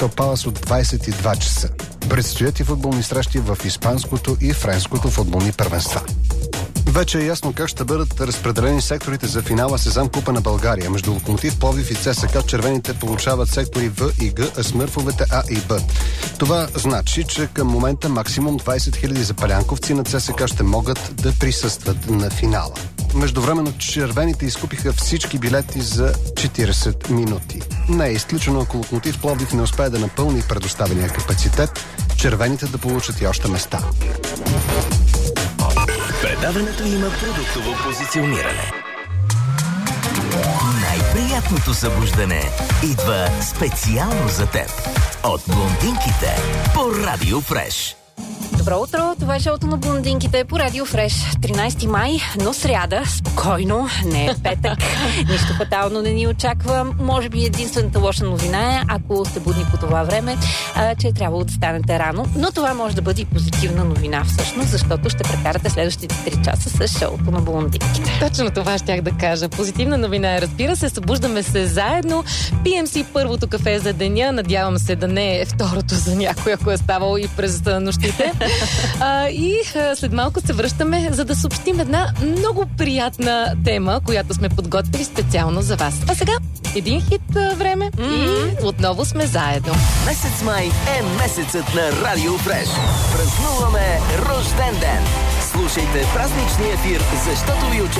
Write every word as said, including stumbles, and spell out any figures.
Кристал Палас от двадесет и два часа. Предстоят и футболни срещи в испанското и френското футболни първенства. Вече е ясно как ще бъдат разпределени секторите за финала Сезам Купа на България. Между Локомотив Пловдив и ЦСКА червените получават сектори В и Г, а смърфовете А и Б. Това значи, че към момента максимум двадесет хиляди запалянковци на ЦСКА ще могат да присъстват на финала. Междувременно червените изкупиха всички билети за четиридесет минути. Не е изключено, ако Локомотив Пловдив не успее да напълни предоставения капацитет, червените да получат и още места. Предаването има продуктово позициониране. Най-приятното събуждане идва специално за теб от блондинките по Радио Фреш. Добро утро, това е шоуто на блондинките по Радио Фреш. тринадесети май, но сряда, спокойно, не е петък. Нищо фатално не ни очаква. Може би единствената лоша новина е, ако сте будни по това време, а, че е трябвало да станете рано. Но това може да бъде и позитивна новина всъщност, защото ще прекарате следващите три часа с шоуто на блондинките. Точно това щях да кажа. Позитивна новина е, разбира се, събуждаме се заедно, пием си първото кафе за деня, надявам се да не е второто за някой, ако е ставало и през нощите. А, и а, след малко се връщаме, за да съобщим една много приятна тема, която сме подготвили специално за вас. А сега един хит а, време mm-hmm. и отново сме заедно. Месец май е месецът на Радио Фреш. Празнуваме рожден ден. Слушайте празничния ефир, защото ви очаква